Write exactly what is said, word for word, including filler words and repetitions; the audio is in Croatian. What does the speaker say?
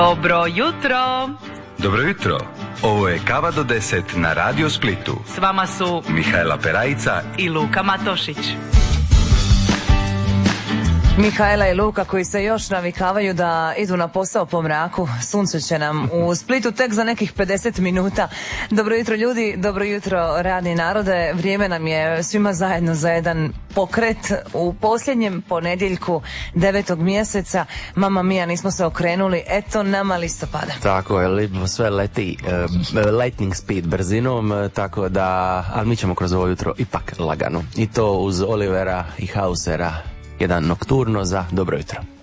Dobro jutro. Dobro jutro. Ovo je Kava do deset na Radio Splitu. S vama su Mihajla Perajica i Luka Matošić. Mihajla i Luka koji se još navikavaju da idu na posao po mraku. Sunce će nam u Splitu tek za nekih pedeset minuta. Dobro jutro ljudi, dobro jutro radni narode. Vrijeme nam je svima zajedno za jedan pokret u posljednjem ponedjeljku devetog mjeseca. Mama mija, nismo se okrenuli, eto nama listopada. Tako je, sve leti uh, lightning speed brzinom, uh, tako da, ali mi ćemo kroz ovo jutro ipak lagano. I to uz Olivera i Hausera. Jedan nokturno za dobro jutro.